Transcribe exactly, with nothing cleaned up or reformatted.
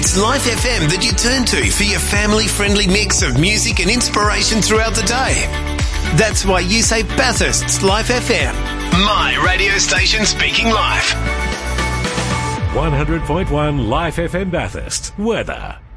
It's Life F M that you turn to for your family-friendly mix of music and inspiration throughout the day. That's why you say Bathurst's Life F M. My radio station speaking life. one hundred point one Life F M Bathurst. Weather.